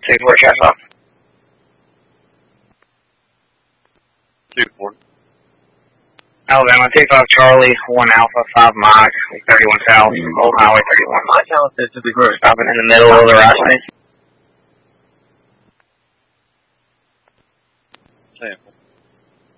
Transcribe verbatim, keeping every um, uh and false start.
Six four, chest off. Two four. Alabama, take off Charlie, one Alpha, five Mike, thirty-one South, Old Highway thirty-one. My count is to the group. Stopping in the middle of the right lane.